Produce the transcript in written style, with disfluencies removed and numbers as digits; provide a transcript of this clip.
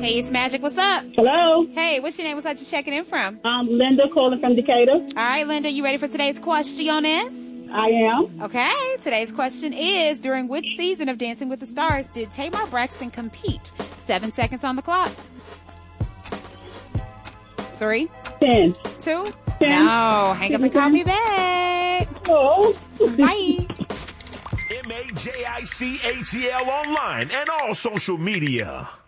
Hey, it's Magic. What's up? Hello. Hey, what's your name? What's that you checking in from? I'm Linda calling from Decatur. All right, Linda, you ready for today's question? I am. Okay, today's question is, during which season of Dancing with the Stars did Tamar Braxton compete? 7 seconds on the clock. 3, 10. 2. 10. No, hang up and call me back. Oh. Bye. MAJICATL online and all social media.